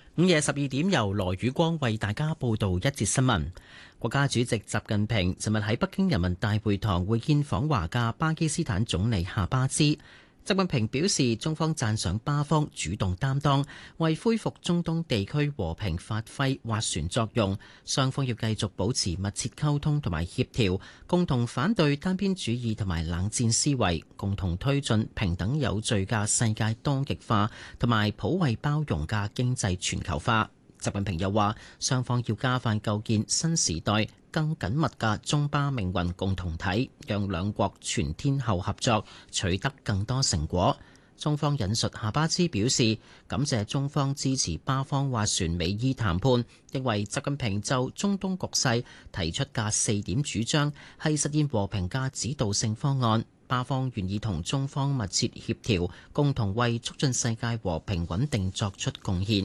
午夜12點，由羅宇光為大家報道一節新聞。國家主席習近平尋日喺北京人民大會堂會見訪華嘅巴基斯坦總理夏巴茲。習近平表示，中方讚賞巴方主動擔當，為恢復中東地區和平發揮斡旋作用。雙方要繼續保持密切溝通同埋協調，共同反對單邊主義同埋冷戰思維，共同推進平等有序嘅世界多極化同埋普惠包容嘅經濟全球化。習近平又話，雙方要加快構建新時代更緊密嘅中巴命運共同體，讓兩國全天候合作取得更多成果。中方引述夏巴茲表示，感謝中方支持巴方斡旋美伊談判，認為習近平就中東局勢提出嘅4點主張係實現和平嘅指導性方案。巴方願意同中方密切協調，共同為促進世界和平穩定作出貢獻。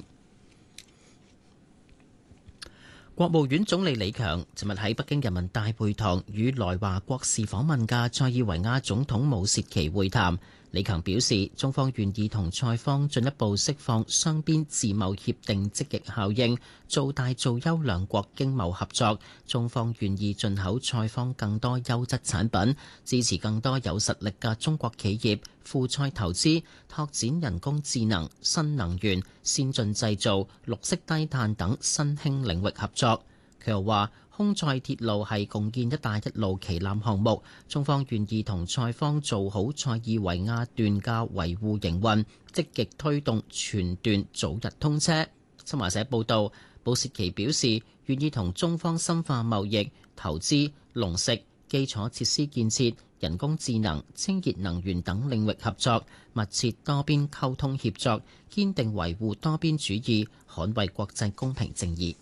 國務院總理李強尋日喺北京人民大會堂與來華國事訪問嘅塞爾維亞總統武契奇會談。李強表示，中方願意同塞方進一步釋放雙邊自貿協定積極效應，做大做優兩國經貿合作。中方願意進口塞方更多優質產品，支持更多有實力嘅中國企業赴塞投資，拓展人工智能、新能源、先進製造、綠色低碳等新興領域合作。佢又話，匈塞鐵路係共建「一帶一路」旗艦項目，中方願意同塞方做好塞爾維亞段嘅維護營運，積極推動全段早日通車。新華社報導，武契奇表示願意同中方深化貿易、投資、農食、基礎設施建設、人工智能、清潔能源等領域合作，密切多邊溝通協作，堅定維護多邊主義，捍衛國際公平正義。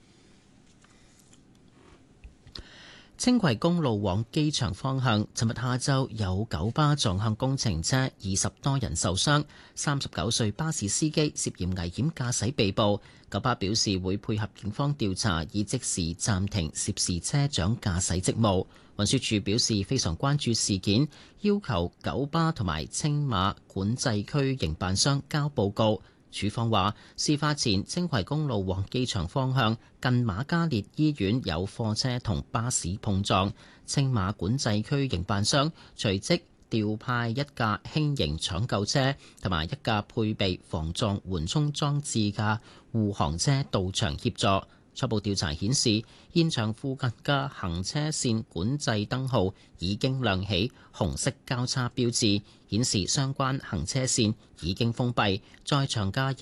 青葵公路往機場方向，尋日下晝有九巴撞向工程車，20多人受傷。39歲巴士司機涉嫌危險駕駛被捕。九巴表示會配合警方調查，以即時暫停涉事車長駕駛職務。運輸署表示非常關注事件，要求九巴同埋青馬管制區營辦商交報告。署方話，事發前青葵公路往機場方向近瑪嘉烈醫院有貨車同巴士碰撞，青馬管制區營辦商隨即調派一架輕型搶救車同埋一架配備防撞緩衝裝置嘅護航車到場協助。初步調查顯示，現場附近嘅行車線管制燈號已經亮起紅色交叉標誌，顯示相關行車線已經封閉。在場嘅